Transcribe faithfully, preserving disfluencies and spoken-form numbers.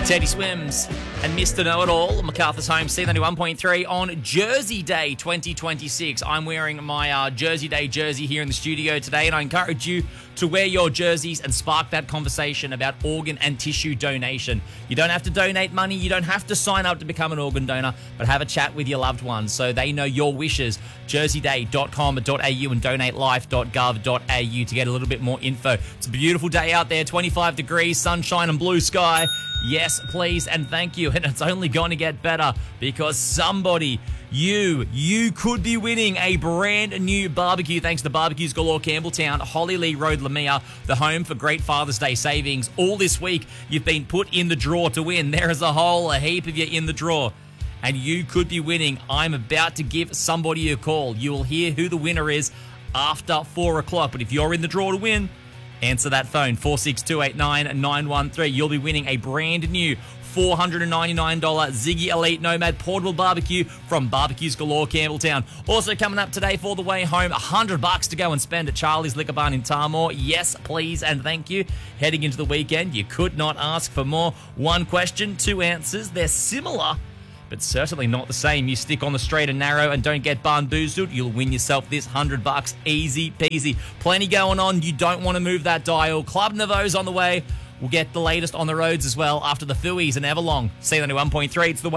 Teddy Swims and Mister Know-It-All, MacArthur's Home, C ninety-one point three on Jersey Day twenty twenty-six. I'm wearing my uh, Jersey Day jersey here in the studio today, and I encourage you to wear your jerseys and spark that conversation about organ and tissue donation. You don't have to donate money. You don't have to sign up to become an organ donor, but have a chat with your loved ones so they know your wishes. jersey day dot com dot a u and donate life dot gov dot a u to get a little bit more info. It's a beautiful day out there, twenty-five degrees, sunshine and blue sky. Yes, please, and thank you. And it's only going to get better because somebody, you, you could be winning a brand new barbecue thanks to Barbecues Galore Campbelltown, Hollylee Road, Lamia, the home for great Father's Day savings. All this week, you've been put in the draw to win. There is a whole a heap of you in the draw, and you could be winning. I'm about to give somebody a call. You will hear who the winner is after four o'clock, but if you're in the draw to win, answer that phone, four six two eight nine nine one three. You'll be winning a brand new four hundred ninety-nine dollars Ziggy Elite Nomad Portable Barbecue from Barbecues Galore Campbelltown. Also coming up today for the way home, one hundred bucks to go and spend at Charlie's Liquor Barn in Tarmore. Yes, please, and thank you. Heading into the weekend, you could not ask for more. One question, two answers. They're similar, but certainly not the same. You stick on the straight and narrow and don't get bamboozled, you'll win yourself this one hundred bucks. Easy peasy. Plenty going on. You don't want to move that dial. Club Nouveau's on the way. We'll get the latest on the roads as well after the Fooies and Everlong. C ninety-one point three, it's the way.